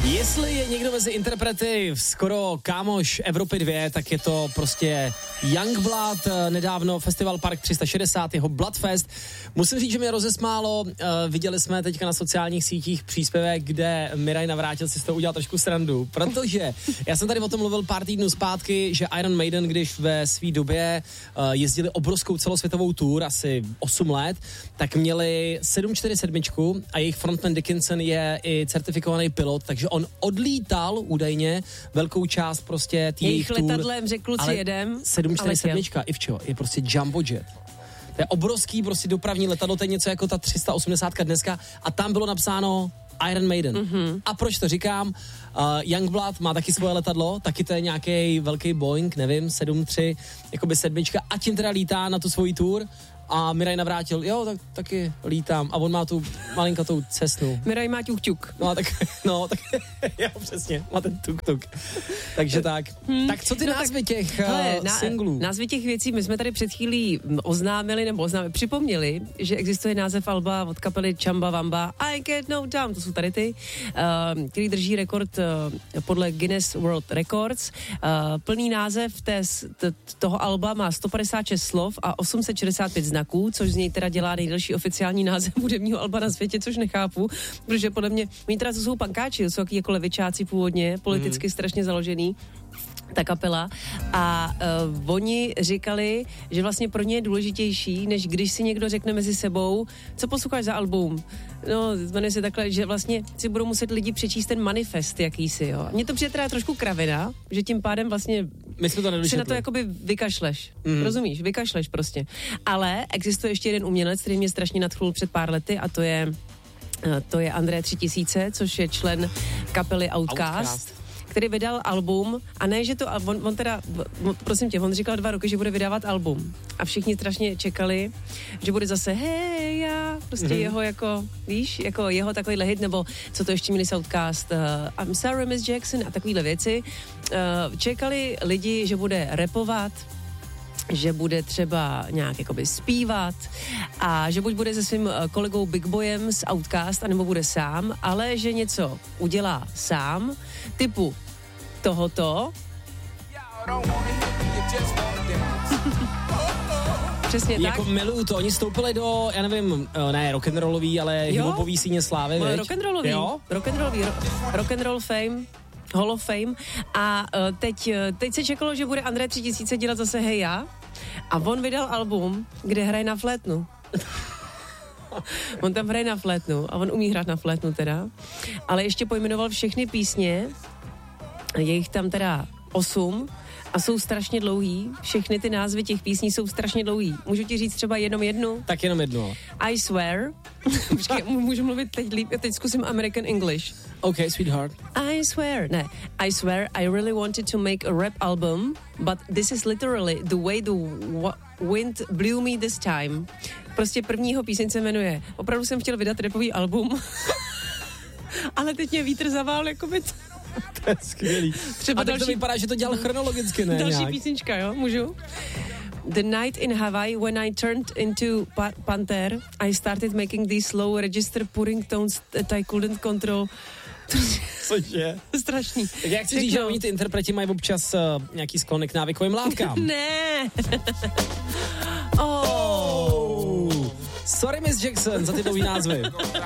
Jestli je někdo mezi interprety skoro kámoš Evropy 2, tak je to prostě Youngblood, nedávno Festival Park 360, jeho Bloodfest. Musím říct, že mě rozesmálo, viděli jsme teďka na sociálních sítích příspěvek, kde Miraj Navrátil si z toho udělal trošku srandu, protože já jsem tady o tom mluvil pár týdnů zpátky, že Iron Maiden, když ve své době jezdili obrovskou celosvětovou tour, asi 8 let, tak měli 747 a jejich frontman Dickinson je i certifikovaný pilot, takže on odlítal údajně velkou část prostě té jejich tour. letadlem řekl kluci jedem. 747 Ivčo, je prostě jumbo jet. To je obrovský prostě dopravní letadlo, to je něco jako ta 380 dneska a tam bylo napsáno Iron Maiden. Mm-hmm. A proč to říkám? Youngblood má taky svoje letadlo, taky to je nějaký velký Boeing, nevím, 737, jakoby 7, a tím teda lítá na tu svoji tour. A Miraj Navrátil, jo, tak taky lítám. A on má tu malinkatou Cessnu. Miraj má ťuk-ťuk. No, tak jo, přesně, má ten tuk-tuk. Takže tak. Tak co ty názvy těch singlů? Názvy těch věcí, my jsme tady před chvílí připomněli, že existuje název alba od kapely Chamba Wamba, I Get No Down, to jsou tady ty, který drží rekord podle Guinness World Records. Plný název toho alba má 156 slov a 865 znaků, což z něj teda dělá nejdelší oficiální název hudebního alba na světě, což nechápu, protože podle mě, oni teda to jsou pankáči, jsou jako levičáci původně, politicky strašně založený, ta kapela, a oni říkali, že vlastně pro ně je důležitější, než když si někdo řekne mezi sebou, co posloucháš za album. No, jmenuje se takhle, že vlastně si budou muset lidi přečíst ten manifest jakýsi, jo. Mně to přijde teda trošku kravina, že tím pádem vlastně si na to jakoby vykašleš. Rozumíš? Vykašleš prostě. Ale existuje ještě jeden umělec, který mě strašně nadchnul před pár lety, a to je André 3000, což je člen kapely Outkast, který vydal album, a ne, že to, on říkal 2 roky, že bude vydávat album. A všichni strašně čekali, že bude zase hej, já, prostě jeho jako, víš, jako jeho takovýhle hit, nebo co to ještě měli Outkast, I'm sorry, Miss Jackson a takovýhle věci. Čekali lidi, že bude rapovat, že bude třeba nějak jakoby zpívat a že buď bude se svým kolegou Big Boyem z Outkast, anebo bude sám, ale že něco udělá sám, typu tohoto. Přesně tak. Jako miluju to, oni stoupili do, já nevím, ne rock'n'rollový, ale hiphopový síně slávy, viď? Rock'n'roll fame. Hall of Fame, a teď se čekalo, že bude André 3000 dělat zase hej já, a on vydal album, kde hraje na flétnu. On tam hraje na flétnu a on umí hrát na flétnu teda, ale ještě pojmenoval všechny písně, je jich tam teda 8 a jsou strašně dlouhý, všechny ty názvy těch písní jsou strašně dlouhý. Můžu ti říct třeba jenom jednu? Tak jenom jednu. I swear. Počkej, můžu mluvit teď líp, teď zkusím American English. Okay, sweetheart. I swear I really wanted to make a rap album, but this is literally the way the wind blew me this time. Prostě prvního píseň se jmenuje. Opravdu jsem chtěl vydat rapový album, ale teď mě vítr zavál, jako by to je skvělý. Třeba a tak to vypadá, že to dělal chronologicky, ne? Další písnička, jo? Můžu? The night in Hawaii when I turned into Panther, I started making these slow register putting tones that I couldn't control. Cože? Strašný. Tak já chci říct, že oni ty interpreti mají občas nějaký sklony k návykovým látkám. Ne. Sorry, Miss Jackson, za ty dlouhý názvy.